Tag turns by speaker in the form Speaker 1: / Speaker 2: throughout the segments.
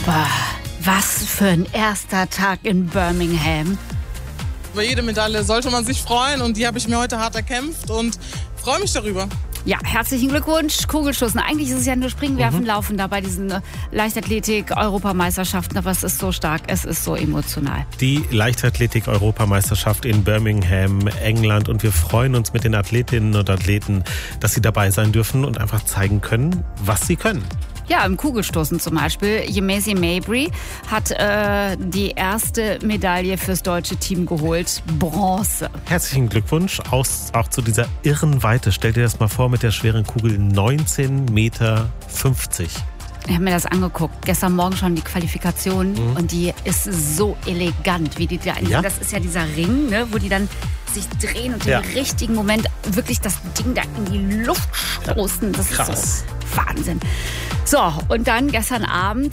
Speaker 1: Boah, was für ein erster Tag in Birmingham.
Speaker 2: Über jede Medaille sollte man sich freuen und die habe ich mir heute hart erkämpft und freue mich darüber.
Speaker 1: Ja, herzlichen Glückwunsch. Kugelstoßen. Eigentlich ist es ja nur Springen, Werfen, Laufen da bei diesen Leichtathletik-Europameisterschaften. Aber es ist so stark, es ist so emotional.
Speaker 3: Die Leichtathletik-Europameisterschaft in Birmingham, England. Und wir freuen uns mit den Athletinnen und Athleten, dass sie dabei sein dürfen und einfach zeigen können, was sie können.
Speaker 1: Ja, im Kugelstoßen zum Beispiel. Yemezi Mabry hat die erste Medaille fürs deutsche Team geholt. Bronze.
Speaker 3: Herzlichen Glückwunsch auch zu dieser irren Weite. Stell dir das mal vor mit der schweren Kugel, 19,50 Meter.
Speaker 1: Ich habe mir das angeguckt. Gestern Morgen schon die Qualifikation. Und die ist so elegant, wie die da.
Speaker 3: Ja?
Speaker 1: Das ist ja dieser Ring, ne, wo die dann sich drehen und im richtigen Moment wirklich das Ding da in die Luft stoßen. Das
Speaker 3: Krass.
Speaker 1: ist so Wahnsinn. So, und dann gestern Abend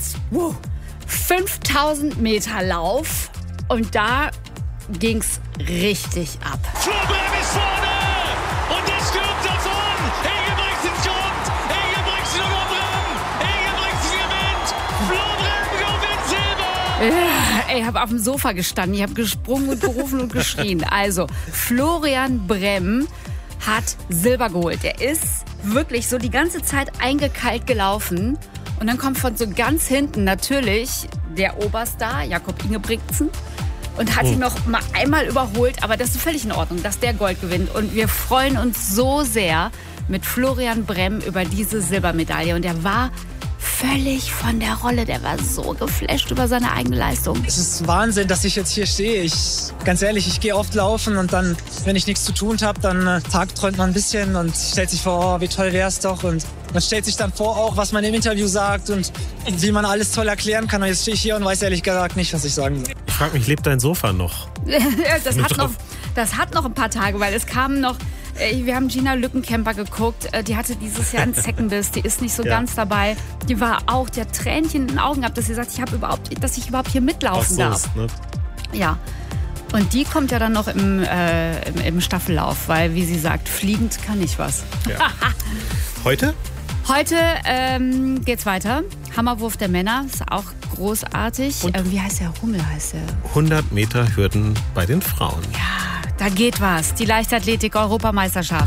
Speaker 1: 5000 Meter Lauf. Und da ging's richtig ab.
Speaker 4: Flo Brem ist vorne und der stürmt davon. Ingebrigtsen kommt. Ingebrigtsen über Brem. Ingebrigtsen gewinnt. Flo Brem gewinnt Silber.
Speaker 1: Ja, ich habe auf dem Sofa gestanden. Ich habe gesprungen und gerufen und geschrien. Also, Florian Brem hat Silber geholt. Er ist wirklich so die ganze Zeit eingekeilt gelaufen. Und dann kommt von so ganz hinten natürlich der Oberstar, Jakob Ingebrigtsen. Und hat ihn noch mal einmal überholt. Aber das ist völlig in Ordnung, dass der Gold gewinnt. Und wir freuen uns so sehr mit Florian Brem über diese Silbermedaille. Und er war völlig von der Rolle. Der war so geflasht über seine eigene Leistung.
Speaker 5: Es ist Wahnsinn, dass ich jetzt hier stehe. Ganz ehrlich, ich gehe oft laufen und dann, wenn ich nichts zu tun habe, dann tagträumt man ein bisschen und stellt sich vor, oh, wie toll wär's doch. Und man stellt sich dann vor auch, was man im Interview sagt und wie man alles toll erklären kann. Und jetzt stehe ich hier und weiß ehrlich gesagt nicht, was ich sagen soll.
Speaker 3: Ich frage mich, lebt dein Sofa noch?
Speaker 1: Das hat noch ein paar Tage, weil es kamen noch. Wir haben Gina Lückenkämper geguckt. Die hatte dieses Jahr einen Zeckenbiss. Die ist nicht so ganz dabei. Die hat Tränchen in den Augen gehabt, dass sie sagt, dass ich überhaupt hier mitlaufen darf.
Speaker 3: Ne?
Speaker 1: Ja. Und die kommt ja dann noch im Staffellauf, weil, wie sie sagt, fliegend kann ich was.
Speaker 3: Ja. Heute?
Speaker 1: Heute geht's weiter. Hammerwurf der Männer, ist auch großartig. Wie heißt der? Hummel heißt der.
Speaker 3: 100 Meter Hürden bei den Frauen.
Speaker 1: Ja, da geht was. Die Leichtathletik-Europameisterschaft.